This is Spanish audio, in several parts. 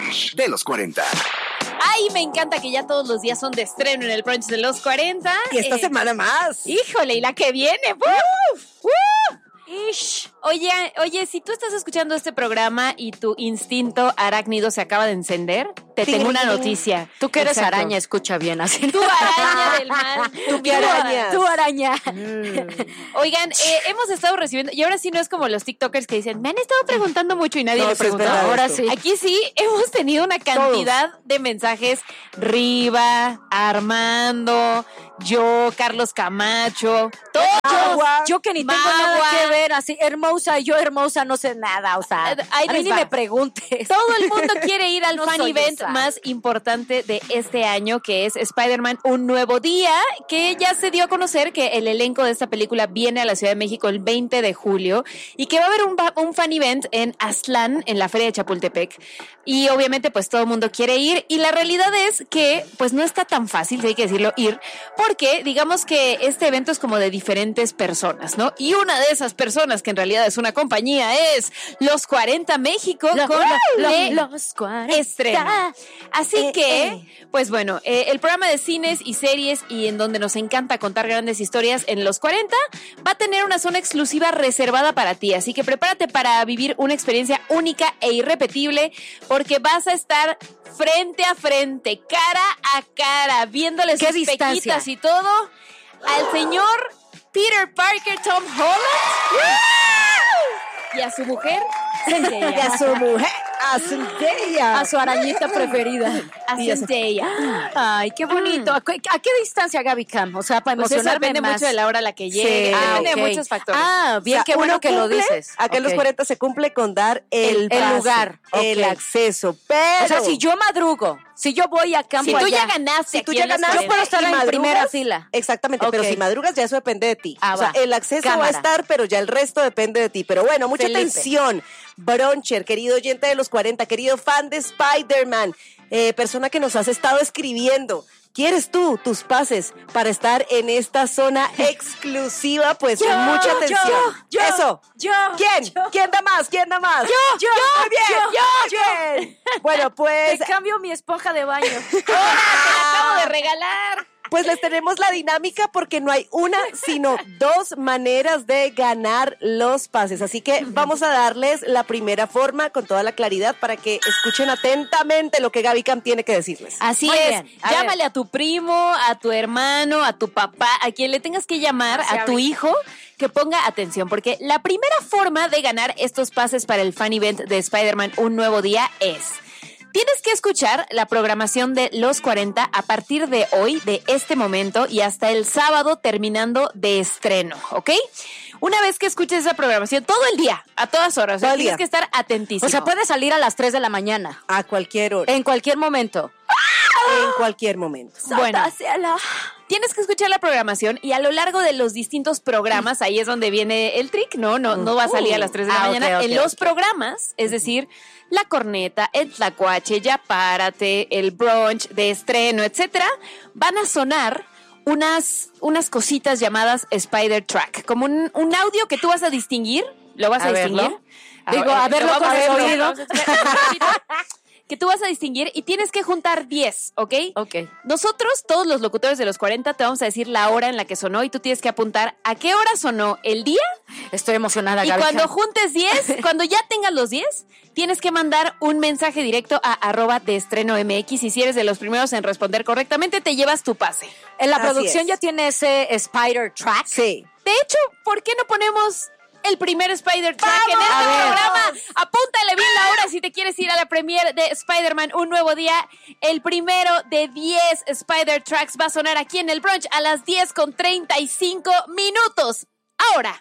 brunch de los 40. Ay, me encanta que ya todos los días son de estreno en el brunch de los 40. Y esta semana más. Híjole, y la que viene. Ish. Oye, si tú estás escuchando este programa y tu instinto arácnido se acaba de encender, te tengo una noticia. Tú que eres Exacto. araña, escucha bien así. Tú araña del mal. Tú araña. Oigan, hemos estado recibiendo, y ahora sí no es como los TikTokers que dicen, me han estado preguntando mucho y nadie No, me sí es preguntó. verdad Ahora esto. sí. Aquí sí hemos tenido una cantidad de mensajes. Riva, Armando, yo, Carlos Camacho, todos. Yo que ni tengo nada que ver, así hermosa, yo hermosa, no sé nada, o sea, Ahí a mí les ni va. me preguntes. Todo el mundo quiere ir al No fan soy event esa. más importante de este año, que es Spider-Man Un Nuevo Día, que ya se dio a conocer que el elenco de esta película viene a la Ciudad de México el 20 de julio y que va a haber un fan event en Aztlán, en la Feria de Chapultepec. Y obviamente pues todo el mundo quiere ir y la realidad es que pues no está tan fácil, si hay que decirlo, ir, porque digamos que este evento es como de diferentes personas, ¿no? Y una de esas personas que en realidad es una compañía es Los 40 México con Los 40. estreno. Así que, pues bueno, el programa de cines y series y en donde nos encanta contar grandes historias en Los 40 va a tener una zona exclusiva reservada para ti. Así que prepárate para vivir una experiencia única e irrepetible porque vas a estar frente a frente, cara a cara, viéndole sus pequitas y todo al señor Peter Parker, Tom Holland y a su mujer Zendaya. Y a su mujer, a Zendaya. A su arañita preferida. A Zendaya. Ay, qué bonito. ¿A qué distancia, Gaby Cam? O sea, para Pues eso emocionarme depende más. mucho de la hora a la que llegue. Sí. Depende ok. de muchos factores. Ah, bien, O sea, qué bueno uno que lo cumple, dices. Acá en los Ok. 40 se cumple con dar el pase, lugar, el ok. acceso. Pero O sea, si yo madrugo, si yo voy a campo Si tú allá, ya ganaste, si tú aquí ya en Los ganaste, 40. yo puedo estar y en madrugas, primera fila. Exactamente, pero Ok. si madrugas ya eso depende de ti. Ah, o sea, va. el acceso va a Cámara. estar, pero ya el resto depende de ti. Pero bueno, mucha Felipe. atención. Broncher, querido oyente de los 40, querido fan de Spider-Man, persona que nos has estado escribiendo. ¿Quieres tú tus pases para estar en esta zona exclusiva? Pues mucha atención. Eso. ¿Quién? ¿Quién da más? ¿Quién da más? Yo. Muy bien. Bien. Bueno, pues Te cambio mi esponja de baño. ¡Hola! ¡Te la acabo de regalar! Pues les tenemos la dinámica porque no hay una, sino dos maneras de ganar los pases. Así que vamos a darles la primera forma con toda la claridad para que escuchen atentamente lo que Gaby Cam tiene que decirles. Así Muy es. bien. A Llámale a tu primo, a tu hermano, a tu papá, a quien le tengas que llamar, Así a tu hijo, que ponga atención, porque la primera forma de ganar estos pases para el fan event de Spider-Man Un Nuevo Día es: tienes que escuchar la programación de Los 40 a partir de hoy, de este momento, y hasta el sábado terminando de estreno, ¿ok? Una vez que escuches esa programación, todo el día, a todas horas, o sea, Todo el tienes día. que estar atentísimo. O sea, puede salir a las 3 de la mañana, A cualquier hora, en cualquier momento. en cualquier momento. Bueno, tienes que escuchar la programación y a lo largo de los distintos programas, ahí es donde viene el trick, no va a salir a las 3 de la mañana. ok, En los programas, es decir, la corneta, el tlacuache, ya párate, el brunch de estreno, etcétera, van a sonar unas cositas llamadas Spider Track, como un audio que tú vas a distinguir, lo vas a distinguir. verlo. Digo, a verlo Lo vamos con el escuchar, oído. vamos a escuchar un poquito. Que tú vas a distinguir y tienes que juntar 10, ¿ok? Ok. Nosotros, todos los locutores de los 40, te vamos a decir la hora en la que sonó y tú tienes que apuntar a qué hora sonó el día. Estoy emocionada, Y Gaby. cuando juntes 10, cuando ya tengas los 10, tienes que mandar un mensaje directo a @deestreno.mx y si eres de los primeros en responder correctamente, te llevas tu pase. En la Así producción es. ya tiene ese Spider Track. Sí. De hecho, ¿por qué no ponemos el primer Spider-Track en este a ver. programa? Apúntale bien la hora si te quieres ir a la premiere de Spider-Man Un Nuevo Día. El primero de 10 Spider-Tracks va a sonar aquí en el brunch a las 10:35 minutos. Ahora.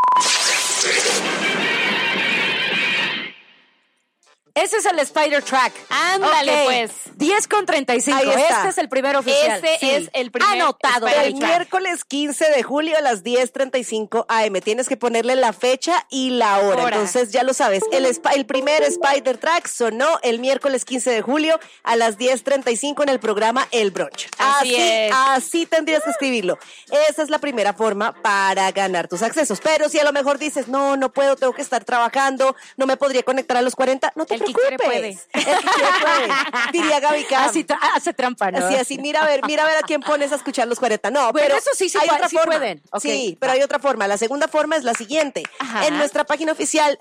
Ese es el Spider Track. Ándale, Ok. pues. 10:35. Ahí está. Este es el primero oficial. Ese es el primer Anotado. Spider-Track. El miércoles 15 de julio a las 10:35 AM. Tienes que ponerle la fecha y la hora. Hora. Entonces ya lo sabes. El primer Spider Track sonó el miércoles 15 de julio a las 10:35 en el programa El Brunch. Así es. Así tendrías que escribirlo. Esa es la primera forma para ganar tus accesos. Pero si a lo mejor dices, no puedo, tengo que estar trabajando, no me podría conectar a los 40, no te El que quiere puede. El que quiere puede. Diría Gaby Cam. Así hace trampa, ¿no? Así, mira a ver a quién pones a escuchar los 40. No, bueno, pero eso sí hay otra forma. pueden. Okay. Sí, pero hay otra forma. La segunda forma es la siguiente. Ajá. En nuestra página oficial,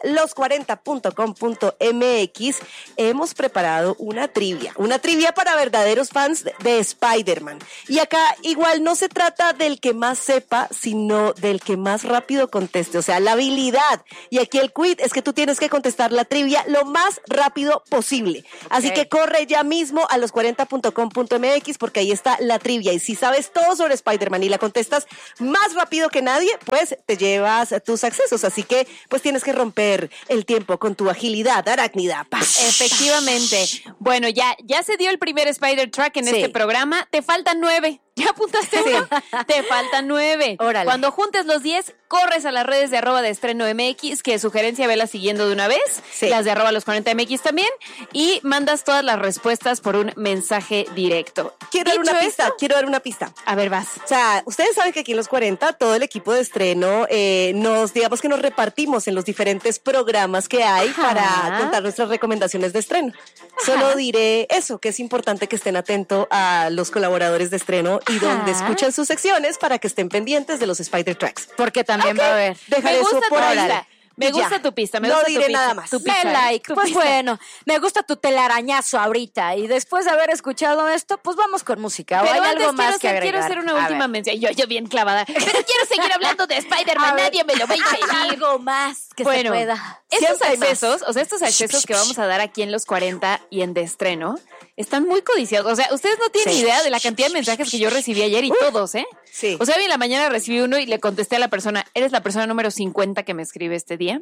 los40.com.mx, hemos preparado una trivia para verdaderos fans de Spider-Man. Y acá igual no se trata del que más sepa, sino del que más rápido conteste, o sea, la habilidad. Y aquí el quid es que tú tienes que contestar la trivia lo más rápido posible. Así que corre ya mismo a los40.com.mx porque ahí está la trivia. Y si sabes todo sobre Spider-Man y la contestas más rápido que nadie, pues te llevas tus accesos. Así que pues tienes que romper el tiempo con tu agilidad arácnida. Efectivamente. Bueno, ya se dio el primer Spider-Track en este programa. Te faltan 9. ¿Ya apuntaste uno? Te faltan 9. Órale. Cuando juntes los 10, corres a las redes de @deestreno.mx, que sugerencia vela siguiendo de una vez. Sí. Las de @los40mx también. Y mandas todas las respuestas por un mensaje directo. Quiero dar una pista. A ver, vas. O sea, ustedes saben que aquí en Los 40, todo el equipo de estreno nos repartimos en los diferentes programas que hay para contar nuestras recomendaciones de estreno. Solo diré eso, que es importante que estén atentos a los colaboradores de estreno y donde escuchan sus secciones para que estén pendientes de los Spider-Tracks. Porque también va a haber. Dejaré eso por ahí. Me gusta tu pista, me gusta tu pista. No diré nada más. Tu pista, Me like. tu Pues pista. bueno, me gusta tu telarañazo ahorita. Y después de haber escuchado esto, pues vamos con música. Pero ¿O hay antes algo más que agregar? quiero hacer una A última ver. mención. Yo bien clavada. Pero quiero seguir hablando de Spider-Man. Nadie me lo va a impedir. Algo más que se pueda. Estos Siempre hay más. accesos, o sea, estos accesos que vamos a dar aquí en Los 40 y en De Estreno, están muy codiciados. O sea, ustedes no tienen idea de la cantidad de mensajes que yo recibí ayer y todos, ¿eh? Sí. O sea, hoy en la mañana recibí uno y le contesté a la persona, eres la persona número 50 que me escribe este día,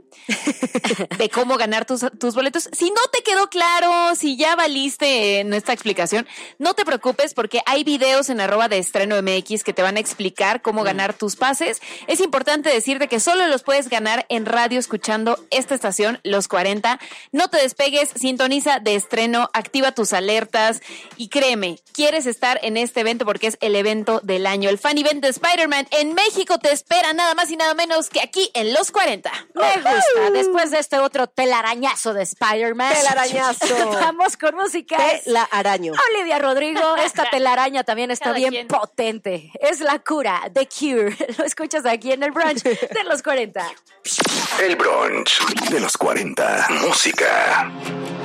de cómo ganar tus boletos. Si no te quedó claro, si ya valiste en esta explicación, no te preocupes porque hay videos en @deestreno.mx que te van a explicar cómo ganar tus pases. Es importante decirte que solo los puedes ganar en radio escuchando esta estación, Los 40. No te despegues, sintoniza De Estreno, activa tus alertas y créeme, quieres estar en este evento porque es el evento del año, el fan event de Spider-Man en México te espera nada más y nada menos que aquí en Los 40. Me gusta. Después de este otro telarañazo de Spider-Man. Telarañazo. Vamos con música. Telaraño. Olivia Rodrigo, esta telaraña también está Cada bien quien. potente. Es la cura, The Cure. Lo escuchas aquí en el brunch de Los 40. El brunch de los 40. Música.